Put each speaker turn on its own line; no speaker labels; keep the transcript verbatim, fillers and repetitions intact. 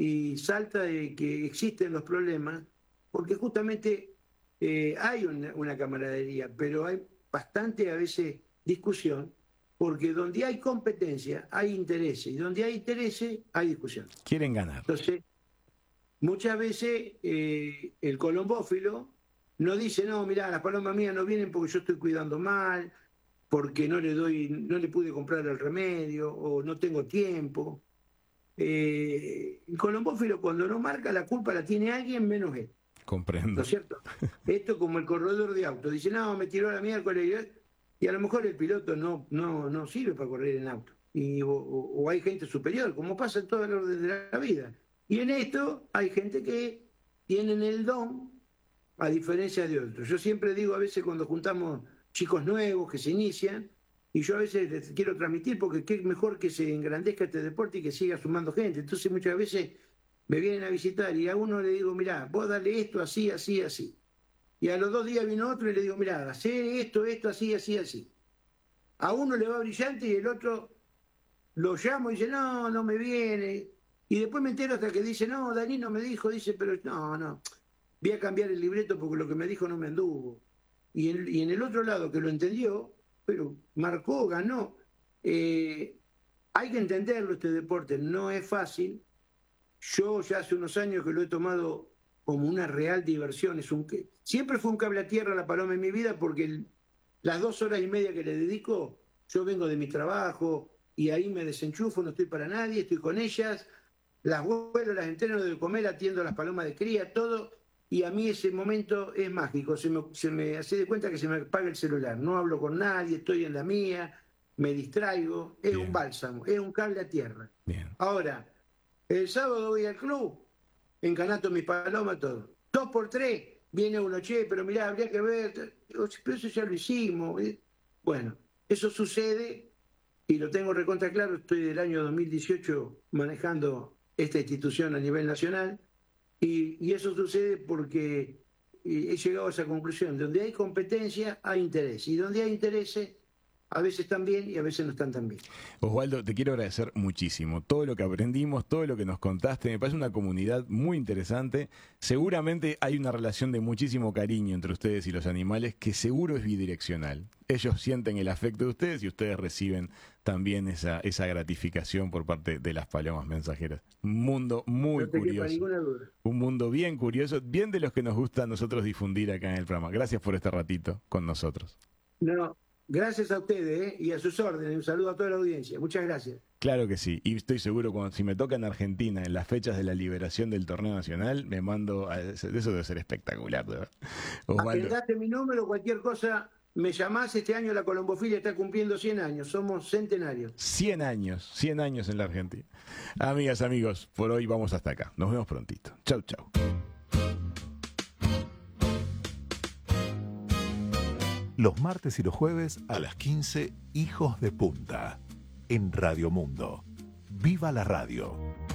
y salta de que existen los problemas, porque justamente eh, hay una, una camaradería, pero hay bastante a veces discusión, porque donde hay competencia hay intereses, y donde hay intereses hay discusión.
Quieren ganar.
Entonces, muchas veces eh, el colombófilo no dice, no, mirá, las palomas mías no vienen porque yo estoy cuidando mal, porque no le doy, no le pude comprar el remedio, o no tengo tiempo. Eh, el colombófilo cuando no marca, la culpa la tiene alguien menos él.
Comprendo.
¿No es cierto? Esto como el corredor de auto. Dice, no, me tiró la miércoles. Y a lo mejor el piloto no, no, no sirve para correr en auto. Y, o, o hay gente superior, como pasa en todo el orden de la vida. Y en esto hay gente que tienen el don, a diferencia de otros. Yo siempre digo, a veces cuando juntamos chicos nuevos que se inician, y yo a veces les quiero transmitir, porque qué mejor que se engrandezca este deporte y que siga sumando gente. Entonces muchas veces me vienen a visitar y a uno le digo, mirá, vos dale esto así, así, así. Y a los dos días vino otro y le digo, mirá, hacé esto, esto, así, así, así. A uno le va brillante y el otro lo llamo y dice, no, no me viene. Y después me entero hasta que dice, no, Danilo me dijo, dice, pero no, no, voy a cambiar el libreto porque lo que me dijo no me anduvo. Y en, y en el otro lado que lo entendió, pero marcó, ganó. Eh, hay que entenderlo este deporte, no es fácil. Yo ya hace unos años que lo he tomado como una real diversión. Es un, siempre fue un cable a tierra la paloma en mi vida porque el, las dos horas y media que le dedico, yo vengo de mi trabajo y ahí me desenchufo, no estoy para nadie, estoy con ellas, las vuelo, las entreno de comer, atiendo a las palomas de cría, todo, y a mí ese momento es mágico, se me, se me hace de cuenta que se me apaga el celular, no hablo con nadie, estoy en la mía, me distraigo, es Bien. un bálsamo, es un cable a tierra. Bien. Ahora, el sábado voy al club, encanato mis palomas, todo. Dos por tres, viene uno, che, pero mirá, habría que ver, pero eso ya lo hicimos. Bueno, eso sucede y lo tengo recontra claro, estoy del año dos mil dieciocho manejando esta institución a nivel nacional y, y eso sucede porque he llegado a esa conclusión, donde hay competencia hay interés y donde hay intereses a veces están bien y a veces no están tan bien.
Osvaldo, te quiero agradecer muchísimo. Todo lo que aprendimos, todo lo que nos contaste, me parece una comunidad muy interesante. Seguramente hay una relación de muchísimo cariño entre ustedes y los animales que seguro es bidireccional. Ellos sienten el afecto de ustedes y ustedes reciben también esa, esa gratificación por parte de las palomas mensajeras. Un mundo muy
no te
curioso.
Ninguna duda.
Un mundo bien curioso, bien de los que nos gusta a nosotros difundir acá en el programa. Gracias por este ratito con nosotros.
No. Gracias a ustedes ¿eh? y a sus órdenes. Un saludo a toda la audiencia. Muchas gracias.
Claro que sí. Y estoy seguro cuando si me toca en Argentina en las fechas de la liberación del torneo nacional, me mando a ese, eso debe ser espectacular.
Agendaste mi número, cualquier cosa, me llamás. Este año la colombofilia está cumpliendo cien años. Somos centenarios.
cien años. cien años en la Argentina. Amigas, amigos, por hoy vamos hasta acá. Nos vemos prontito. Chau, chau.
Los martes y los jueves a las quince, Hijos de Punta, en Radio Mundo. ¡Viva la radio!